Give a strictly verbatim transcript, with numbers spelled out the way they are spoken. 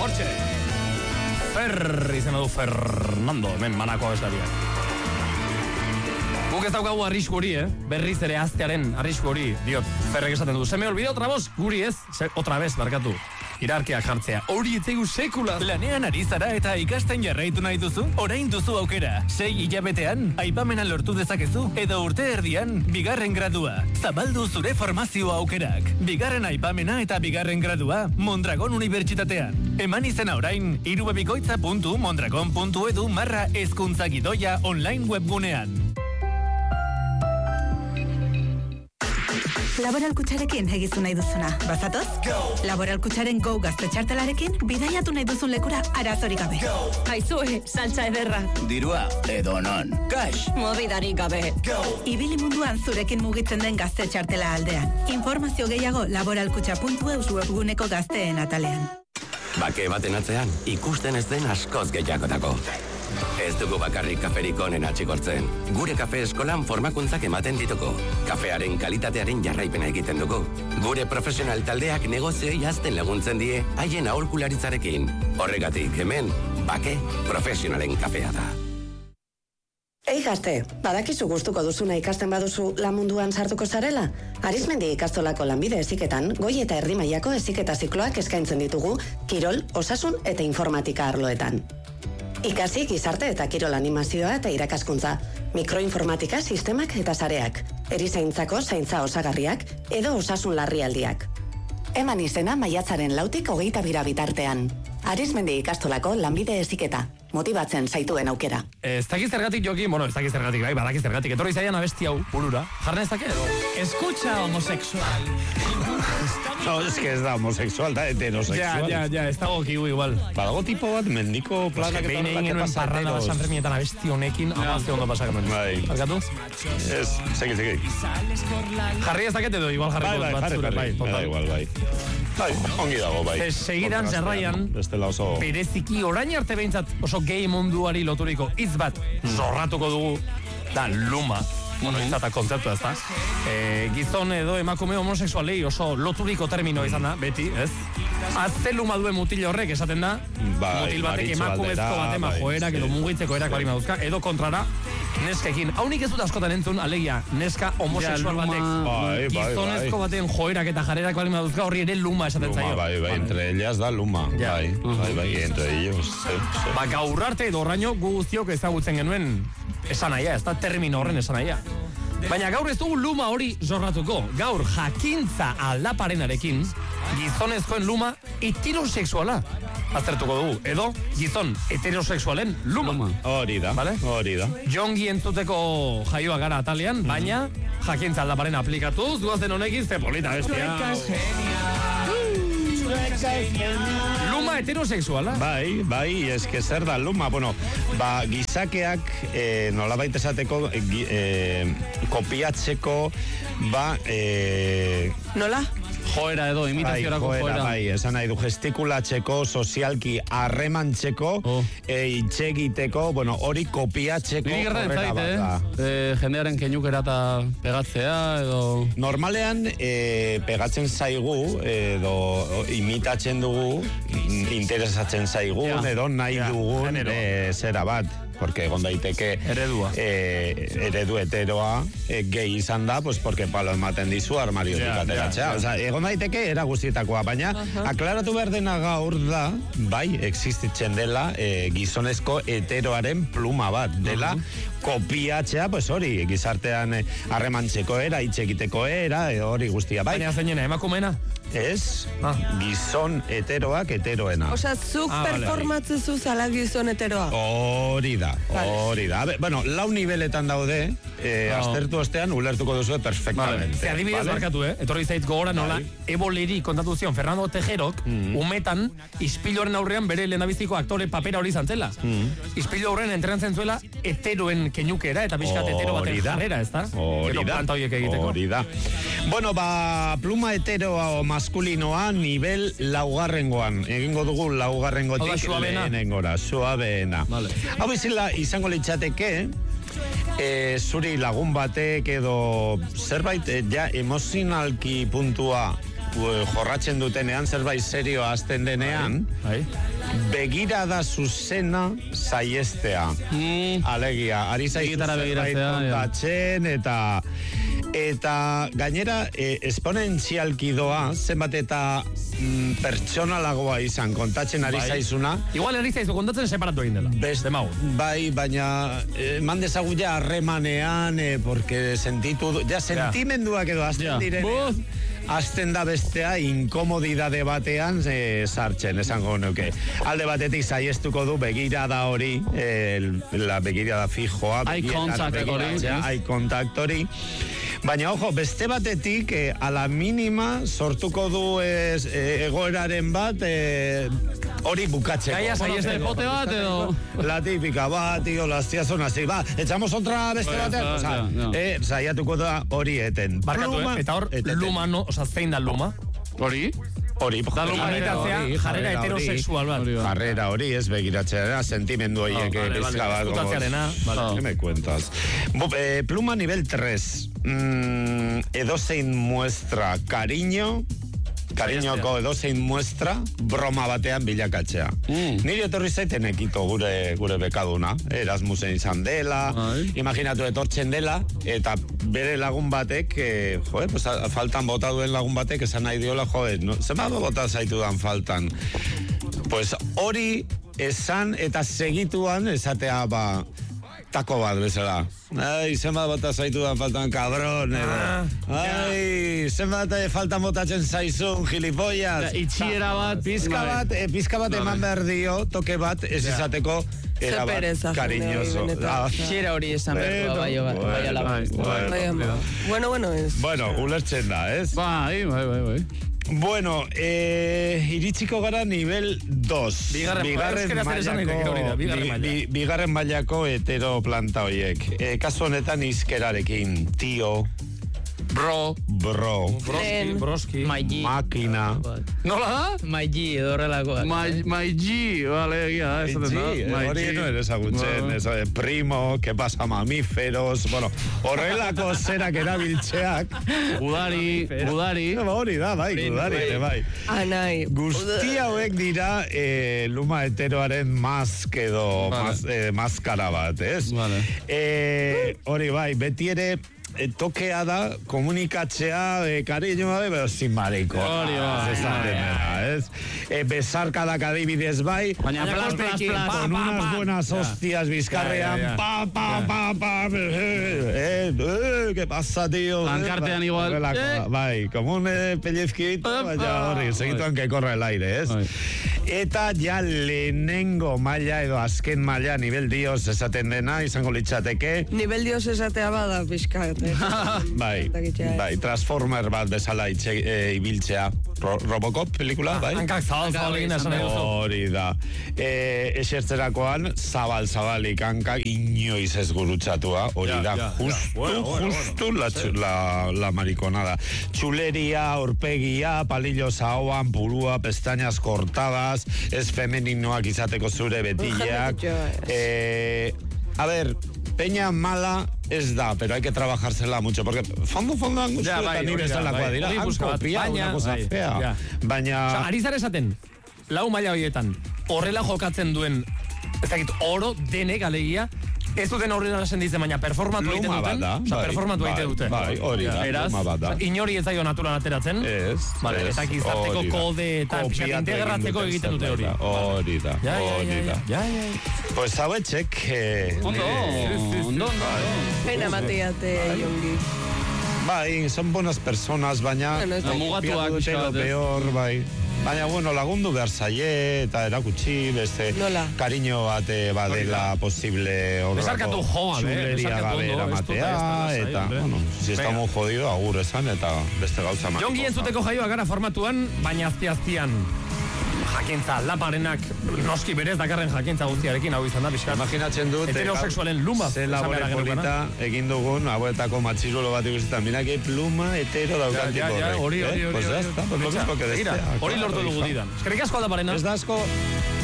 Hortxe. Fer izena du Fernando, hemen manako ez da biak. Guk ez daukagu arrisku hori, eh? Berriz ere aztearen arrisku hori, diot, Ferrek esaten du. Se me olvidó otra voz, guri ez, Se, otra vez, barkatu. Irarkiak jartzea, hori etzegu sekula. Lanean ari zara eta ikasten jarraitu nahi duzu? Orain duzu aukera. Sei hilabetean, aipamena lortu dezakezu, edo urte erdian, bigarren gradua. Zabaldu zure formazio aukerak. Bigarren aipamena eta bigarren gradua, Mondragon Unibertsitatean. Eman izena orain, irubebikoitza puntu mondragon puntu edu marra hezkuntza gidoia online webgunean. Laboral Kutxarekin egizu nahi duzuna. Bazatoz? Go! Laboral Kutxaren Go gazte txartelarekin bidaiatu nahi duzun lekura arazorik gabe. Go! Aizue, saltza ederra. Dirua, edo non. Cash! Mobidarik gabe. Go! Ibili munduan zurekin mugitzen den gazte txartela aldean. Informazio gehiago laboralkutxa puntu eus webguneko gazteen atalean. Bake baten atzean, ikusten ez den askoz gehiagotako. Ez dugu bakarrik kaferik onen atxikortzen. Gure kafe eskolan formakuntzak ematen dituko. Kafearen kalitatearen jarraipena egiten dugu. Gure profesional taldeak negozioei hazten laguntzen die, haien aholkularitzarekin. Horregatik, hemen, Bake profesionalen kafea da. Ei gazte, badakizu gustuko duzuna ikasten baduzu lan munduan sartuko zarela? Arizmendi ikastolako lanbide heziketan, goi eta erdi mailako heziketa zikloak eskaintzen ditugu, kirol, osasun eta informatika arloetan. Ikasi gizarte eta kirol animazioa eta irakaskuntza, mikroinformatika sistemak eta sareak, erizaintzako zaintza osagarriak edo osasun larrialdiak. Eman izena maiatzaren lautik hogeita bira bitartean. Arizmendi ikastolako lanbide heziketa, motibatzen zaituen aukera. Ez dakiz zergatik jokin, bueno, ez dakiz zergatik, bai, badakiz zergatik. Etorri zaian abesti hau, burura. Jarren ez dake, edo? Escucha homosexual. No, es que ez da homosexual, da heterosexual. Ja, ja, ja, ez dago kigu igual. Badago tipo bat, mendiko planak eta horrela que pasa heteros. San Fermietan abesti honekin, amazte ondo pasak hemen. Bai. Barkatu? Ez, segi, segi. Jarri ez daket edo, igual jarri bai, bai, bat jarri, zure, bai. jarri, bai, igual, bai. Bai, ongi dago, bai. Ez segidan zerraian, oso... bereziki orain arte behintzat oso gay munduari loturiko hitz bat zorratuko dugu, da luma. Bueno, izatak kontzeptu ez da. E, gizon edo emakume homosexualei oso loturiko termino izan da, beti, ez? Azte luma duen mutil horrek esaten da, bai, mutil batek emakumezko bat ema bai, joerak edo mugitzeko erak bali maduzka, edo kontrara, neskekin. Haunik ez dut askotan entzun, alegia, neska homosexual batek, bai, gizonezko baten joerak eta jarerak bali maduzka, horri ere luma esaten zaio. Luma, bai, bai, entre ellas da luma, ja. bai, bai, bai, entre ellos. Sí, sí. Ba, gaur arte edo horraino gu guztiok ezagutzen genuen esan aia, ez da termino horren esan aia. Baina gaur ez dugu luma hori zorratuko. Gaur jakintza aldaparenarekin gizonezkoen luma heterosexuala aztertuko dugu. Edo gizon heterosexualen luma. Hori da, vale? hori da. Jongi entzuteko jaioa gara atalean, baina jakintza aldaparena aplikatuz, duazen honekin ze polita bestia. Luma heterosexuala? Bai, bai, eske zer da luma. Bueno, ba, gizakeak eh, nolabait esateko eh, kopiatzeko ba... Eh, Nola? Joera edo, imitaziorako bai, joera. Bai, esan nahi du, gestikulatzeko, sozialki harremantzeko, oh. e, itxegiteko, bueno, hori kopiatzeko horrela bat da. Eh, jendearen keinukera eta pegatzea, edo... Normalean, e, pegatzen zaigu, edo imitatzen dugu, interesatzen zaigu, ja. edo nahi ja. dugun e, zera bat. Porque egon daiteke eredua eh, eredu heteroa eh, gehi izan da, pues porque palo ematen dizu armariotik yeah, ateratzea. Yeah, yeah. O sea, egon daiteke era guztietakoa, baina uh-huh. aklaratu behar dena gaur da, bai, existitzen dela eh, gizonezko heteroaren pluma bat, dela uh-huh. kopiatzea, pues hori, gizartean harremantzeko era, itxekiteko era, hori guztia, bai. Baina zenena, emakumena? Ez, ah. gizon heteroak heteroena. Osa, zuk ah, performatzezu zala gizon heteroa? Hori da, hori da. Vale. Bueno, lau niveletan daude, eh, no. aztertu ostean, ulertuko duzu perfectamente. Vale. Ze adibidez vale? Barkatu, eh? Etorri zait gogora nola, vale. Ebo Leri kontatu zion, Fernando Tejerok, mm. umetan, ispiloren aurrean bere lehendabiziko aktore papera hori zantzela. Mm. Ispilo aurrean entrenatzen zuela, heteroen keinukera, eta pixkat hetero baten jarrera, ez da? Hori da, hori da. Bueno, ba, pluma heteroa o maskulinoa nivel laugarrengoan. Egingo dugu laugarrengotik lehenengora. Suabeena. Vale. Hau izila izango litzateke, e, zuri lagun batek edo zerbait e, ja emozionalki puntua e, jorratzen dutenean, zerbait serioa azten denean, Ai. begirada zuzena saiestea. Mm. Alegia, ari zaizu Begitara zerbait begiratzea, ja. kontatzen, eta eta gainera e, esponentzialki doa, zenbat eta mm, pertsonalagoa izan kontatzen ari Bai. zaizuna. Igual ari zaizu kontatzen separatu egin dela. Beste mau. Bai, baina eh, man dezagu ja harremanean, eh, porque sentitu, du- ja sentimenduak edo azten Ja. direnean, azten da bestea inkomodidade batean eh, sartzen, esango nuke. Alde batetik saiestuko du begirada hori, eh, la begirada fijoa, Eye begietan contact hori, begiratzea, ez? eye contact hori. Baina, ojo, beste batetik, eh, a la mínima sortuko du ez, eh, egoeraren bat eh, hori bukatzeko. Gaia saiesteko. Pote bat edo... La típica, va, tío, las tías son así, va, echamos otra beste Bai, batean, ja, o sea, ja, ja. eh, saiatuko da hori eten. Barkatu, Pluma, eh? Eta hor, eteten. luma, no, oza, zein da luma? Hori? Hori, Da luma jarrera Humanitatea, hori, jarrera hori. heterosexual bat. Hori, bai. Jarrera hori, ez begiratzea, sentimendu horiek Ah, vale, eh, vale, pizka bat. como- ezkutatzearena, vale. ¿Qué me cuentas? Bu- eh, pluma nivel tres. Mm, edozein muestra cariño, cariñoko edozein muestra broma batean bilakatzea. Mm. Niri etorri zaiten ekito gure gure bekaduna, Erasmusen izan dela, Bai. imaginatu etortzen dela, eta bere lagun batek, eh, joe, pues, a- faltan bota duen lagun batek, esan nahi diola, joe, no, zenbat bota zaitudan faltan. Pues hori esan eta segituan esatea, ba, tako bat bezala. Ai, zenbat bota zaitudan faltan kabron, edo. Ai, zenbat eh, faltan botatzen zaizun, gilipollas. Itxiera bat... Pizka bat, eh, pizka bat eman behar dio, toke bat, ez izateko, era bat, pereza, jende hori cariñoso. benetan. Ah, Txera hori esan behar du, bai, bai, bai, ala bai. bueno, Bai, ama. Bueno, bueno, ez. Bueno, ulertzen da, ez? Bai, bai, bai, bai. Bueno, eh, iritsiko gara nivel dos. Bigarren- euskaraz ere esan daiteke hori da, bigarren bi- maila. bi- bigarren mailako hetero planta horiek. Eh, kasu honetan izkerarekin, tio, Bro. bro, Broski, broski. Maigi. makina. Nola da? Maigi edo horrelakoak. My, my G, vale, egia da, esaten da. Sí, My hori G. no eres agutzen, Bai. eso de primo, que pasa mamíferos, bueno, horrelako zerak erabiltzeak. Udari, udari. Ba, hori da, bai, gudari, ere, bai. Anai. Guzti hauek dira eh, luma heteroaren mask edo Vale. mas, eh, maskara bat, ez? Vale. Eh, hori bai, beti ere eh, tokea da komunikatzea eh, cariño, pero sin mariko. Hori bai, esaten bai. dena, ez? Eh, besarkadak adibidez bai, Baina plas, plas, plas. con unas buenas hostias bizkarrean, Ya, ya, ya. pa, pa, pa, pa, eh, eh, eh, ¿qué pasa, tío? Pankartean Eh, igual. horrelakoa, Eh. Bai, como un eh, pellizquito, Epa. baina horri, segituan que corre el aire, ez? Bai. Eta ja lehenengo maila edo azken maila nivel dios esaten dena, izango litzateke, Nivel dios esatea bada, pixkat. eh. bai, Dakitxea, eh. bai, Transformer bat bezala itxe, e, ibiltzea, Ro Robocop pelikula, bai? Hankak zabal zabal egin da esan nahi duzu. Hori da. E, esertzerakoan, zabal-zabalik hankak inoiz ez gurutzatua, hori Ja, da, ja, ja. justu, Bueno, bueno, justu la, txu- la, la mariconada. Txuleria, orpegia, palillos ahoan, burua, pestañas cortadas, ez femeninoak izateko zure betileak. Eh, a ver, peña mala ez da, pero hay que trabajársela mucho, porque fondo, fondo, Ja, angustia bai, eta ni hori da, bezalakoa bai. dira, Hori han puzka bat, copiado baina, una cosa bai, fea. ja. Baina... Osa, ari zara esaten, lau maila horietan, horrela jokatzen duen, ez dakit, oro denek alegia, ez duten aurrera senditzen, baina performatu egiten Luma duten. bat da, Osa, bai, performatu bai, egiten dute. bai, hori da, Eraz, luma bat da. osa, inori ez zaio naturan ateratzen. Ez, Vale, ez, eta gizarteko hori da. kode eta pixkat Kopiatu integratzeko egin egiten dute hori. zerbait da, Hori da, Ja, ja, hori ja, da. ja, ja, ja. Pues hauetxek... Eh, Ondo, eh, ondo, ondo. Pena mateate, jongi. Bai, son buenas personas, baina... Bueno, ez da- Mugatuak kopiatu dute pixka lo bat, ez? peor, bai. Baina, bueno, lagundu behar zaie, eta erakutsi, beste... Nola? Cariño bate badela posible... horrelako Besarkatu joa, be, txuleria besarkatu gabe ondo, eramatea, ez dut, ez da lasai, eta, hombre. bueno, si Venga. estamos jodido, agur esan, eta beste gauza matiko. Jongi entzuteko jaioa gara formatuan, baina azti-aztian jakintza, laparenak noski berez dakarren jakintza guztiarekin hau izan da, pixkat. Imaginatzen dut... Heterosexualen luma, Ze esan labore behar genukeena. polita egin dugun, hauetako matxirulo bat ikusten. Mira que pluma hetero Ja, daukan ja, tipo ja, horrek, hori, eh? hori, hori. Pues ya está, pues lo mismo que Begira, destea. hori lortu dugu didan. Eskerrik asko aldaparena. Ez da asko...